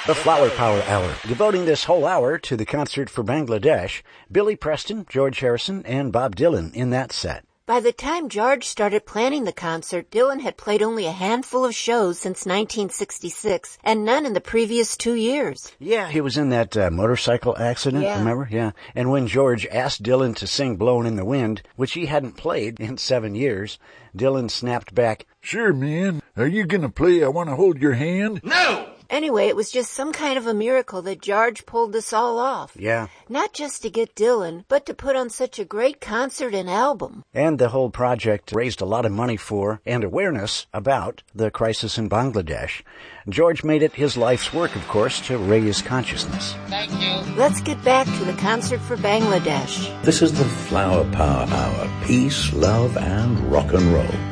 The Flower Power Hour, devoting this whole hour to the concert for Bangladesh. Billy Preston, George Harrison, and Bob Dylan in that set. By the time George started planning the concert, Dylan had played only a handful of shows since 1966, and none in the previous 2 years. Yeah, he was in that motorcycle accident, remember? Yeah. And when George asked Dylan to sing Blowin' in the Wind, which he hadn't played in 7 years, Dylan snapped back, "Sure, man. Are you gonna play I Wanna Hold Your Hand?" No! Anyway, it was just some kind of a miracle that George pulled this all off. Yeah. Not just to get Dylan, but to put on such a great concert and album. And the whole project raised a lot of money for and awareness about the crisis in Bangladesh. George made it his life's work, of course, to raise consciousness. Thank you. Let's get back to the concert for Bangladesh. This is the Flower Power Hour. Peace, love, and rock and roll.